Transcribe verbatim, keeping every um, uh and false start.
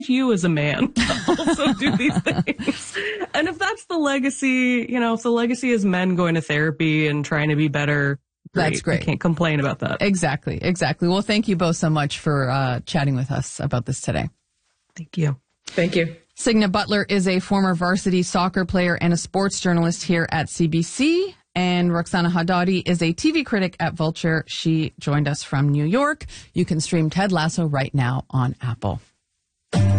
you as a man to also do these things. And if that's the legacy, you know, if the legacy is men going to therapy and trying to be better, great. That's great. I can't complain about that. Exactly, exactly. Well, thank you both so much for uh, chatting with us about this today. Thank you. Thank you. Signa Butler is a former varsity soccer player and a sports journalist here at C B C. And Roxana Haddadi is a T V critic at Vulture. She joined us from New York. You can stream Ted Lasso right now on Apple.